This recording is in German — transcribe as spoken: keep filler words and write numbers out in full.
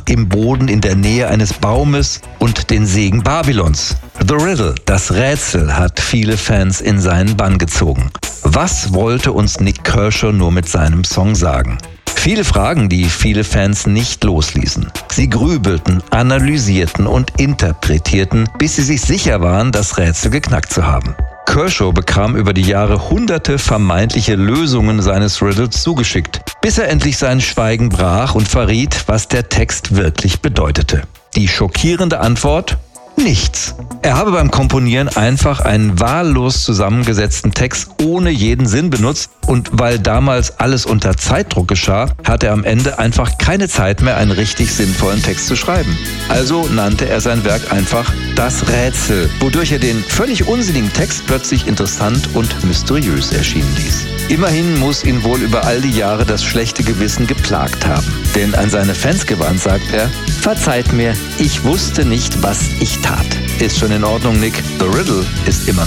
im Boden in der Nähe eines Baumes und den Segen Babylons. The Riddle, das Rätsel, hat viele Fans in seinen Bann gezogen. Was wollte uns Nik Kershaw nur mit seinem Song sagen? Viele Fragen, die viele Fans nicht losließen. Sie grübelten, analysierten und interpretierten, bis sie sich sicher waren, das Rätsel geknackt zu haben. Kershaw bekam über die Jahre hunderte vermeintliche Lösungen seines Riddles zugeschickt, bis er endlich sein Schweigen brach und verriet, was der Text wirklich bedeutete. Die schockierende Antwort? Nichts. Er habe beim Komponieren einfach einen wahllos zusammengesetzten Text ohne jeden Sinn benutzt und weil damals alles unter Zeitdruck geschah, hatte er am Ende einfach keine Zeit mehr, einen richtig sinnvollen Text zu schreiben. Also nannte er sein Werk einfach Das Rätsel, wodurch er den völlig unsinnigen Text plötzlich interessant und mysteriös erschienen ließ. Immerhin muss ihn wohl über all die Jahre das schlechte Gewissen geplagt haben. Denn an seine Fans gewandt sagt er: Verzeiht mir, ich wusste nicht, was ich tat. Ist schon in Ordnung, Nick. The Riddle ist immer